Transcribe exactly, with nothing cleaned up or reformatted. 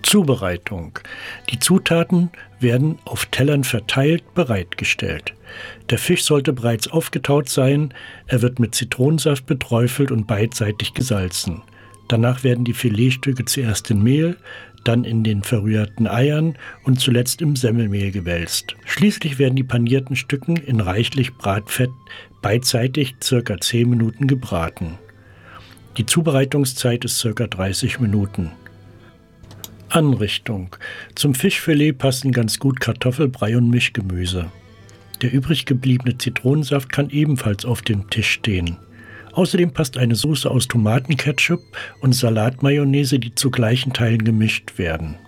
Zubereitung. Die Zutaten werden auf Tellern verteilt bereitgestellt. Der Fisch sollte bereits aufgetaut sein, er wird mit Zitronensaft beträufelt und beidseitig gesalzen. Danach werden die Filetstücke zuerst in Mehl, dann in den verrührten Eiern und zuletzt im Semmelmehl gewälzt. Schließlich werden die panierten Stücken in reichlich Bratfett beidseitig ca. zehn Minuten gebraten. Die Zubereitungszeit ist ca. dreißig Minuten. Anrichtung. Zum Fischfilet passen ganz gut Kartoffelbrei und Mischgemüse. Der übrig gebliebene Zitronensaft kann ebenfalls auf dem Tisch stehen. Außerdem passt eine Soße aus Tomatenketchup und Salatmayonnaise, die zu gleichen Teilen gemischt werden.